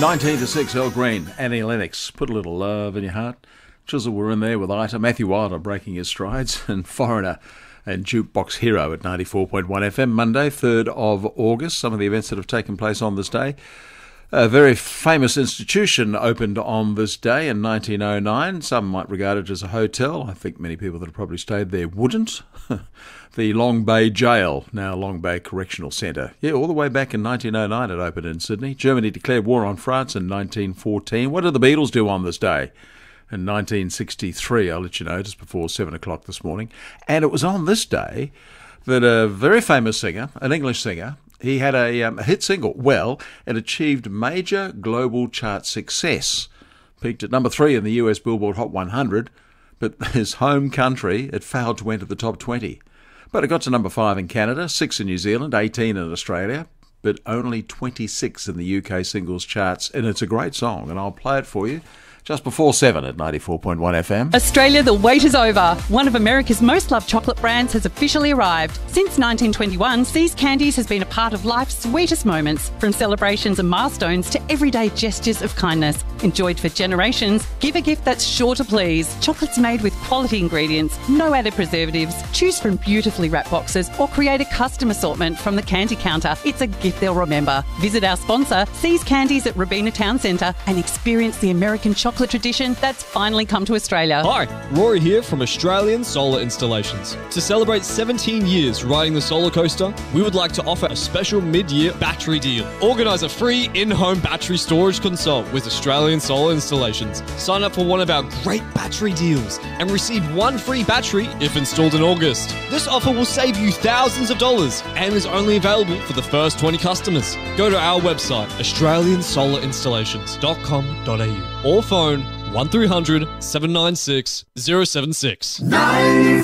19 to 6, Earl Green, Annie Lennox, Put a Little Love in Your Heart. Chisel were in there with Ita, Matthew Wilder breaking his strides, and Foreigner and Jukebox Hero at 94.1 FM, Monday, 3rd of August. Some of the events that have taken place on this day. A very famous institution opened on this day in 1909. Some might regard it as a hotel. I think many people that have probably stayed there wouldn't. The Long Bay Jail, now Long Bay Correctional Centre. Yeah, all the way back in 1909 it opened in Sydney. Germany declared war on France in 1914. What did the Beatles do on this day? In 1963, I'll let you know, just before 7 o'clock this morning. And it was on this day that a very famous singer, an English singer, he had a hit single. Well, it achieved major global chart success. Peaked at number 3 in the US Billboard Hot 100, but his home country, it failed to enter the top 20. But it got to number 5 in Canada, 6 in New Zealand, 18 in Australia, but only 26 in the UK singles charts. And it's a great song, and I'll play it for you just before 7 at 94.1 FM. Australia, the wait is over. One of America's most loved chocolate brands has officially arrived. Since 1921, See's Candies has been a part of life's sweetest moments, from celebrations and milestones to everyday gestures of kindness. Enjoyed for generations, give a gift that's sure to please. Chocolates made with quality ingredients, no added preservatives. Choose from beautifully wrapped boxes or create a custom assortment from the candy counter. It's a gift they'll remember. Visit our sponsor, See's Candies at Robina Town Centre, and experience the American chocolate tradition that's finally come to Australia. Hi, Rory here from Australian Solar Installations. To celebrate 17 years riding the solar coaster, we would like to offer a special mid-year battery deal. Organise a free in-home battery storage consult with Australian Solar Installations. Sign up for one of our great battery deals and receive one free battery if installed in August. This offer will save you thousands of dollars and is only available for the first 20 customers. Go to our website, australiansolerinstallations.com.au, or phone 1300 796 076.